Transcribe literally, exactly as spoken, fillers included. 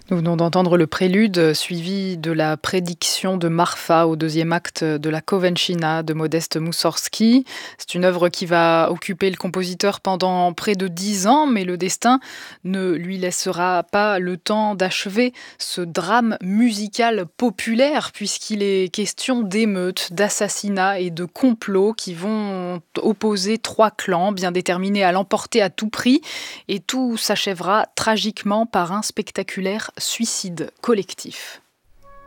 Nous venons d'entendre le prélude euh, suivi de la prédiction de Marfa au deuxième acte de la Covencina de Modeste Moussorgsky. C'est une œuvre qui va occuper le compositeur pendant près de dix ans, mais le destin ne lui laissera pas le temps d'achever ce drame musical populaire, puisqu'il est question d'émeutes, d'assassinats et de complots qui vont opposer trois clans bien déterminés à l'emporter à tout prix. Et tout s'achèvera tragiquement par un spectaculaire suicide collectif.